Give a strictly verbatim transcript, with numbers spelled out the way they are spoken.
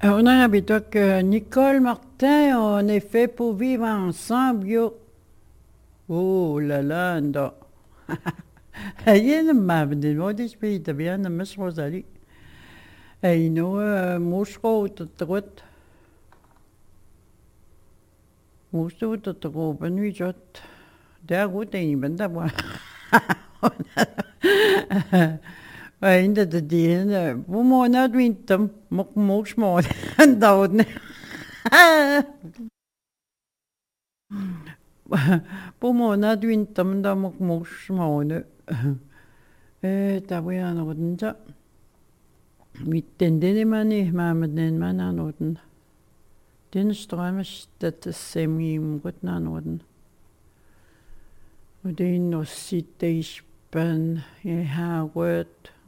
On a avec euh, Nicole Martin, on est fait pour vivre ensemble, yo. Oh là là, da. Ayun mabdin mo dis pi tabian na Miss Rosalie. Ay no, mosko tatrot. Mosko tatro benu jot. Der gut ei benda ba. Ay inda da din, bu mo na dwintam, mok moks mo. Daud. på måned vintam da mok mos måne. Da var jeg nåden så. Mitten den man i mammen man er nåden. Den strømmer støtte semi mot nåden. Og det er nå sitte i spænd i havet.